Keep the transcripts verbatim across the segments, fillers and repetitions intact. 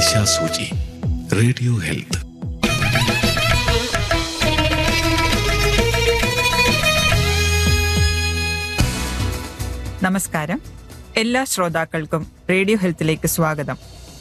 ദിശാസൂചി. Radio health. നമസ്കാരം. എല്ലാ ശ്രോതാക്കൾക്കും റേഡിയോ ഹെൽത്തിലേക്ക് സ്വാഗതം.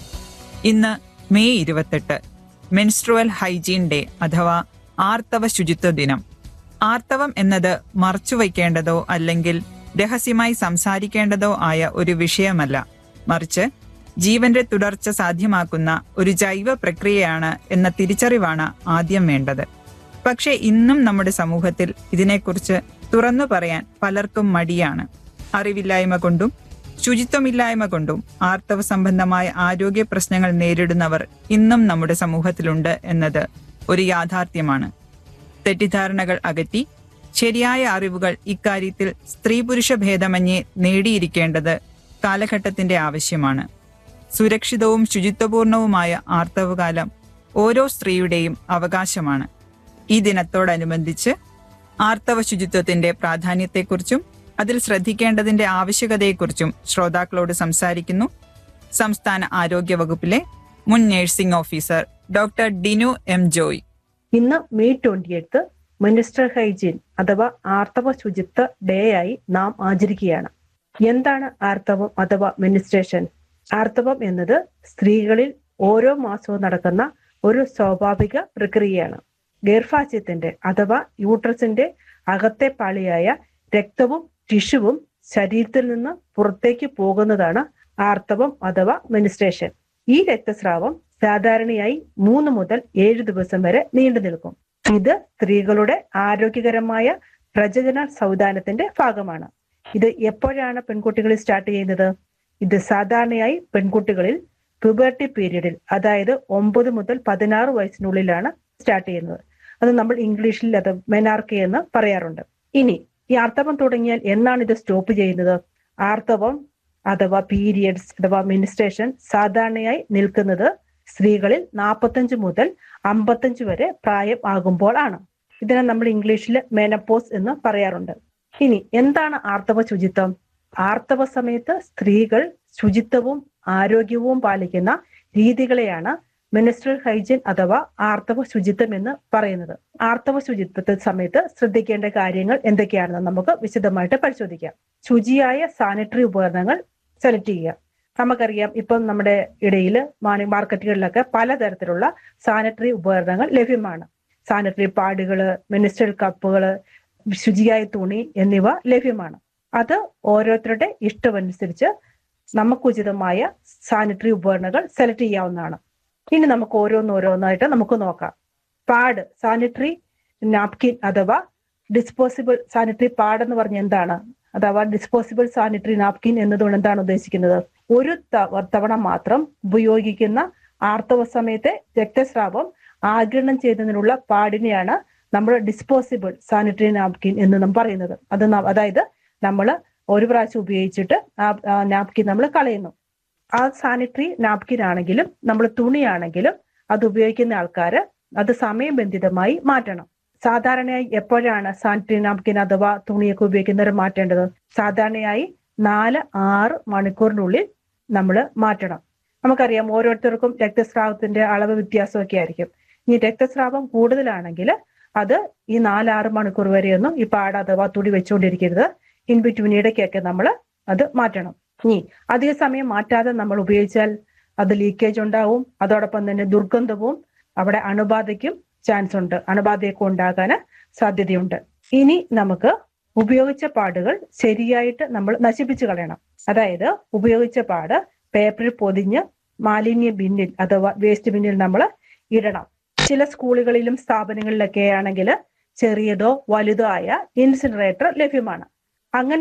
ഇന്ന് മെയ് ഇരുപത്തെട്ട്, മെൻസ്ട്രുവൽ ഹൈജീൻ ഡേ അഥവാ ആർത്തവ ശുചിത്വ ദിനം. ആർത്തവം എന്നത് മറച്ചുവയ്ക്കേണ്ടതോ അല്ലെങ്കിൽ രഹസ്യമായി സംസാരിക്കേണ്ടതോ ആയ ഒരു വിഷയമല്ല, മറിച്ച് ജീവന്റെ തുടർച്ച സാധ്യമാക്കുന്ന ഒരു ജൈവ പ്രക്രിയയാണ് എന്ന തിരിച്ചറിവാണ് ആദ്യം വേണ്ടത്. പക്ഷെ ഇന്നും നമ്മുടെ സമൂഹത്തിൽ ഇതിനെക്കുറിച്ച് തുറന്നു പറയാൻ പലർക്കും മടിയാണ്. അറിവില്ലായ്മ കൊണ്ടും ശുചിത്വമില്ലായ്മ കൊണ്ടും ആർത്തവ സംബന്ധമായ ആരോഗ്യ പ്രശ്നങ്ങൾ നേരിടുന്നവർ ഇന്നും നമ്മുടെ സമൂഹത്തിലുണ്ട് എന്നത് ഒരു യാഥാർത്ഥ്യമാണ്. തെറ്റിദ്ധാരണകൾ അകറ്റി ശരിയായ അറിവുകൾ ഇക്കാര്യത്തിൽ സ്ത്രീ പുരുഷ ഭേദമന്യേ നേടിയിരിക്കേണ്ടത് കാലഘട്ടത്തിന്റെ ആവശ്യമാണ്. സുരക്ഷിതവും ശുചിത്വപൂർണവുമായ ആർത്തവകാലം ഓരോ സ്ത്രീയുടെയും അവകാശമാണ്. ഈ ദിനത്തോടനുബന്ധിച്ച് ആർത്തവ ശുചിത്വത്തിന്റെ പ്രാധാന്യത്തെക്കുറിച്ചും അതിൽ ശ്രദ്ധിക്കേണ്ടതിന്റെ ആവശ്യകതയെക്കുറിച്ചും ശ്രോതാക്കളോട് സംസാരിക്കുന്നു സംസ്ഥാന ആരോഗ്യ വകുപ്പിലെ മുൻ nursing officer doctor Dinu M Joy. ഇന്ന് May twenty eighth menstrual hygiene അഥവാ ആർത്തവ ശുചിത്വ ഡേ ആയി നാം ആചരിക്കുകയാണ്. എന്താണ് ആർത്തവം അഥവാ മെൻസ്ട്രേഷൻ? ആർത്തവം എന്നത് സ്ത്രീകളിൽ ഓരോ മാസവും നടക്കുന്ന ഒരു സ്വാഭാവിക പ്രക്രിയയാണ്. ഗർഭാശയത്തിന്റെ അഥവാ യൂട്രസിന്റെ അകത്തെ പാളിയായ രക്തവും ടിഷ്യുവും ശരീരത്തിൽ നിന്ന് പുറത്തേക്ക് പോകുന്നതാണ് ആർത്തവം അഥവാ മെൻസ്ട്രേഷൻ. ഈ രക്തസ്രാവം സാധാരണയായി മൂന്ന് മുതൽ ഏഴ് ദിവസം വരെ നീണ്ടു നിൽക്കും. ഇത് സ്ത്രീകളുടെ ആരോഗ്യകരമായ പ്രജനന സൗധാനത്തിന്റെ ഭാഗമാണ്. ഇത് എപ്പോഴാണ് പെൺകുട്ടികളിൽ സ്റ്റാർട്ട് ചെയ്യുന്നത്? ഇത് സാധാരണയായി പെൺകുട്ടികളിൽ പ്യൂബർട്ടി പീരീഡിൽ, അതായത് ഒമ്പത് മുതൽ പതിനാറ് വയസ്സിനുള്ളിലാണ് സ്റ്റാർട്ട് ചെയ്യുന്നത്. അത് നമ്മൾ ഇംഗ്ലീഷിൽ അത് മെനാർക്കി എന്ന് പറയാറുണ്ട്. ഇനി ഈ ആർത്തവം തുടങ്ങിയാൽ എന്നാണ് ഇത് സ്റ്റോപ്പ് ചെയ്യുന്നത്? ആർത്തവം അഥവാ പീരിയഡ്സ് അഥവാ മെൻസ്ട്രേഷൻ സാധാരണയായി നിൽക്കുന്നത് സ്ത്രീകളിൽ നാൽപ്പത്തഞ്ച് മുതൽ അമ്പത്തഞ്ച് വരെ പ്രായം ആകുമ്പോൾ ആണ്. ഇതിനെ നമ്മൾ ഇംഗ്ലീഷിൽ മെനപ്പോസ് എന്ന് പറയാറുണ്ട്. ഇനി എന്താണ് ആർത്തവ ശുചിത്വം? ആർത്തവ സമയത്ത് സ്ത്രീകൾ ശുചിത്വവും ആരോഗ്യവും പാലിക്കുന്ന രീതികളെയാണ് മെൻസ്ട്രൽ ഹൈജീൻ അഥവാ ആർത്തവ ശുചിത്വം എന്ന് പറയുന്നത്. ആർത്തവ ശുചിത്വത്തെ സമയത്ത് ശ്രദ്ധിക്കേണ്ട കാര്യങ്ങൾ എന്തൊക്കെയാണെന്ന് നമുക്ക് വിശദമായിട്ട് പരിശോധിക്കാം. ശുചിയായ സാനിറ്ററി ഉപകരണങ്ങൾ സെലക്ട് ചെയ്യുക. നമുക്കറിയാം, ഇപ്പം നമ്മുടെ ഇടയിൽ മാർക്കറ്റുകളിലൊക്കെ പലതരത്തിലുള്ള സാനിറ്ററി ഉപകരണങ്ങൾ ലഭ്യമാണ്. സാനിറ്ററി പാഡുകള്, മെൻസ്ട്രൽ കപ്പുകള്, ശുചിയായ തുണി എന്നിവ ലഭ്യമാണ്. അത് ഓരോരുത്തരുടെ ഇഷ്ടമനുസരിച്ച് നമുക്കുചിതമായ സാനിറ്ററി ഉപകരണങ്ങൾ സെലക്ട് ചെയ്യാവുന്നതാണ്. ഇനി നമുക്ക് ഓരോന്നോരോന്നായിട്ട് നമുക്ക് നോക്കാം. പാഡ്, സാനിറ്ററി നാപ്കിൻ അഥവാ ഡിസ്പോസിബിൾ സാനിറ്ററി പാഡ് എന്ന് പറഞ്ഞ എന്താണ്? അഥവാ ഡിസ്പോസിബിൾ സാനിറ്ററി നാപ്കിൻ എന്നതുകൊണ്ട് എന്താണ് ഉദ്ദേശിക്കുന്നത്? ഒരു തവണ മാത്രം ഉപയോഗിക്കുന്ന ആർത്തവ സമയത്തെ രക്തസ്രാവം ആഗിരണം ചെയ്യുന്നതിനുള്ള പാഡിനെയാണ് നമ്മൾ ഡിസ്പോസിബിൾ സാനിറ്ററി നാപ്കിൻ എന്ന് നാം പറയുന്നത്. അത് അതായത് നമ്മൾ ഒരു പ്രാവശ്യം ഉപയോഗിച്ചിട്ട് ആ നാപ്കിൻ നമ്മൾ കളയുന്നു. ആ സാനിറ്ററി നാപ്കിൻ ആണെങ്കിലും നമ്മൾ തുണിയാണെങ്കിലും അത് ഉപയോഗിക്കുന്ന ആൾക്കാര് അത് സമയബന്ധിതമായി മാറ്റണം. സാധാരണയായി എപ്പോഴാണ് സാനിറ്ററി നാപ്കിൻ അഥവാ തുണിയൊക്കെ ഉപയോഗിക്കുന്നവർ മാറ്റേണ്ടത്? സാധാരണയായി നാല് ആറ് മണിക്കൂറിനുള്ളിൽ നമ്മൾ മാറ്റണം. നമുക്കറിയാം, ഓരോരുത്തർക്കും രക്തസ്രാവത്തിന്റെ അളവ് വ്യത്യാസമൊക്കെ ആയിരിക്കും. ഇനി രക്തസ്രാവം കൂടുതലാണെങ്കിൽ അത് ഈ നാലാറ് മണിക്കൂർ വരെയൊന്നും ഈ പാട അഥവാ തുണി വെച്ചുകൊണ്ടിരിക്കരുത്. ഇൻ ബിറ്റ്വീൻ ഇടയ്ക്കൊക്കെ നമ്മൾ അത് മാറ്റണം. ഇനി അധിക സമയം മാറ്റാതെ നമ്മൾ ഉപയോഗിച്ചാൽ അത് ലീക്കേജ് ഉണ്ടാവും. അതോടൊപ്പം തന്നെ ദുർഗന്ധവും അവിടെ അണുബാധയ്ക്കും ചാൻസ് ഉണ്ട്, അണുബാധയൊക്കെ ഉണ്ടാകാൻ സാധ്യതയുണ്ട്. ഇനി നമുക്ക് ഉപയോഗിച്ച പാടുകൾ ശരിയായിട്ട് നമ്മൾ നശിപ്പിച്ചു കളയണം. അതായത് ഉപയോഗിച്ച പാട് പേപ്പറിൽ പൊതിഞ്ഞ് മാലിന്യ ബിന്നിൽ അഥവാ വേസ്റ്റ് ബിന്നിൽ നമ്മൾ ഇടണം. ചില സ്കൂളുകളിലും സ്ഥാപനങ്ങളിലൊക്കെ ആണെങ്കിൽ ചെറിയതോ വലുതോ ആയ ഇൻസിനറേറ്റർ ലഭ്യമാണ്. അങ്ങനെ